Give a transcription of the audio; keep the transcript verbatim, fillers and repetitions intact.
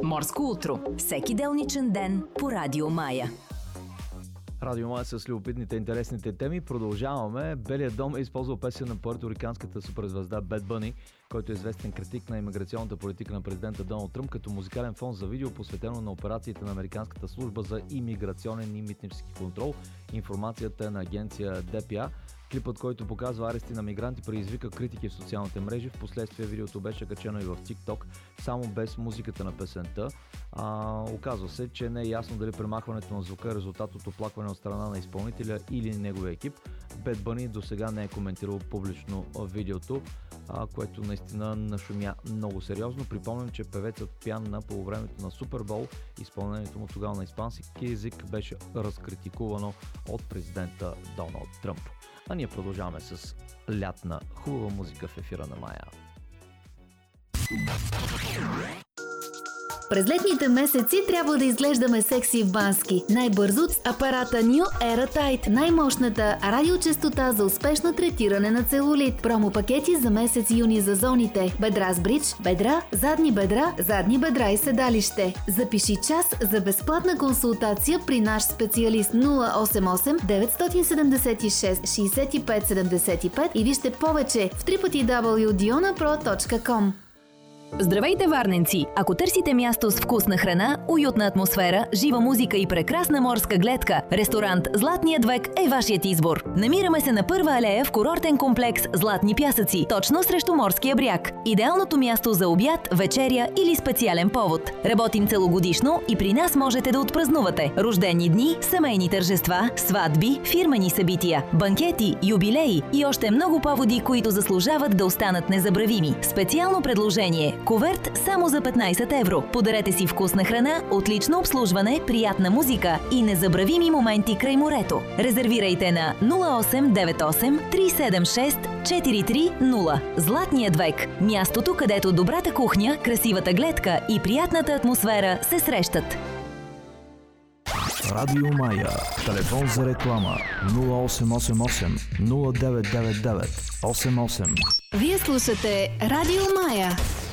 Морско утро. Всеки делничен ден по Радио Мая. Радио Мая с любопитните, интересните теми. Продължаваме. Белият дом е използвал песен на пуерториканската суперзвезда Бед Бъни, който е известен критик на имиграционната политика на президента Доналд Тръмп, като музикален фон за видео, посветено на операциите на Американската служба за имиграционен и митнически контрол. Информацията е на агенция Д П А. Клипът, който показва арести на мигранти, предизвика критики в социалните мрежи. Впоследствие видеото беше качено и в TikTok, само без музиката на песента. А, оказва се, че не е ясно дали премахването на звука е резултат от оплакване от страна на изпълнителя или неговия екип. Бед Бъни до сега не е коментирал публично видеото, а, което наистина нашумя много сериозно. Припомням, че певецът пян на по времето на Супербол, изпълнението му тогава на испански език беше разкритикувано от президента Доналд Тръмп. А ние продължаваме с лятна хубава музика в ефира на Мая. През летните месеци трябва да изглеждаме секси в Бански. Най-бързо с апарата New Era Tight. Най-мощната радиочестота за успешно третиране на целулит. Промо пакети за месец юни за зоните. Бедра с бридж, бедра, задни бедра, задни бедра и седалище. Запиши час за безплатна консултация при наш специалист нула осем осем девет седем шест шест пет седем пет и вижте повече в дабъл ю дабъл ю дабъл ю точка диона про точка ком. Здравейте, варненци! Ако търсите място с вкусна храна, уютна атмосфера, жива музика и прекрасна морска гледка, ресторант Златният век е вашият избор. Намираме се на Първа алея в курортен комплекс Златни пясъци, точно срещу морския бряг. Идеалното място за обяд, вечеря или специален повод. Работим целогодишно и при нас можете да отпразнувате рождени дни, семейни тържества, сватби, фирмени събития, банкети, юбилеи и още много поводи, които заслужават да останат незабравими. Специално предложение – куверт само за петнайсет евро. Подарете си вкусна храна, отлично обслужване, приятна музика и незабравими моменти край морето. Резервирайте на нула осем девет осем три седем шест четири три нула. Златният век. Мястото, където добрата кухня, красивата гледка и приятната атмосфера се срещат. Радио Мая. Телефон за реклама нула осем осем осем нула девет девет девет осем осем. Вие слушате Радио Мая.